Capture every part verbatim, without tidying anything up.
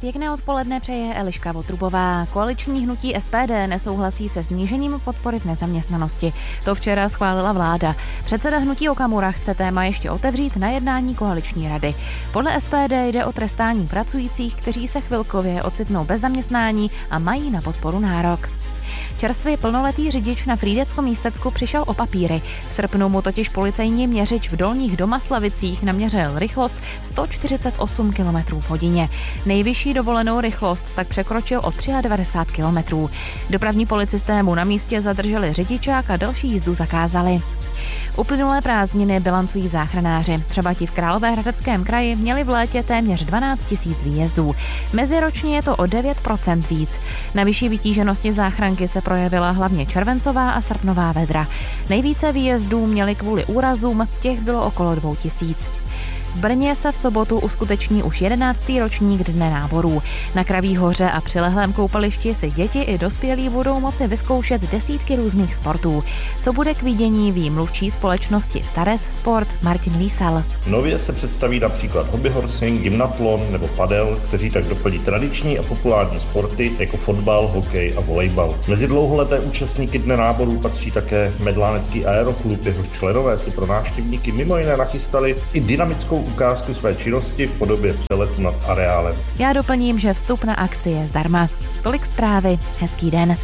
Pěkné odpoledne přeje Eliška Votrubová. Koaliční hnutí S P D nesouhlasí se snížením podpory v nezaměstnanosti. To včera schválila vláda. Předseda hnutí Okamura chce téma ještě otevřít na jednání koaliční rady. Podle S P D jde o trestání pracujících, kteří se chvilkově ocitnou bez zaměstnání a mají na podporu nárok. Čerstvě plnoletý řidič na Frýdecko-Místecku přišel o papíry. V srpnu mu totiž policejní měřič v Dolních Domaslavicích naměřil rychlost sto čtyřicet osm kilometrů v hodině. Nejvyšší dovolenou rychlost tak překročil o devadesát tři kilometrů. Dopravní policisté mu na místě zadrželi řidičák a další jízdu zakázali. Uplynulé prázdniny bilancují záchranáři. Třeba ti v Královéhradeckém kraji měli v létě téměř dvanáct tisíc výjezdů. Meziročně je to o devět procent víc. Na vyšší vytíženosti záchranky se projevila hlavně červencová a srpnová vedra. Nejvíce výjezdů měli kvůli úrazům, těch bylo okolo dvou tisíc. V Brně se v sobotu uskuteční už jedenáctý ročník Dne náborů. Na Kraví hoře a přilehlém koupališti si děti i dospělí budou moci vyzkoušet desítky různých sportů. Co bude k vidění, ví mluvčí společnosti Stares Sport Martin Lísal. Nově se představí například hobbyhorsing, gymnatlon nebo padel, kteří tak doplní tradiční a populární sporty jako fotbal, hokej a volejbal. Mezi dlouholeté účastníky Dne náborů patří také Medlánecký aeroklub, jehož členové si pro návštěvníky mimo jiné nachystali i dynamickou ukázku své činnosti v podobě přeletu nad areálem. Já doplním, že vstup na akci je zdarma. Tolik zprávy, hezký den.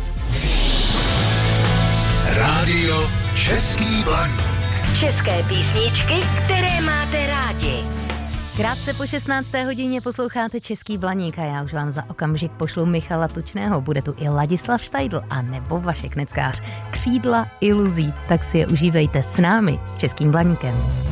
Rádio Český Blaník. České písničky, které máte rádi. Krátce po šestnácté hodině posloucháte Český Blaník a já už vám za okamžik pošlu Michala Tučného. Bude tu i Ladislav Štajdl a nebo Vašek Neckář. Křídla iluzí, tak si je užívejte s námi, s Českým Blaníkem.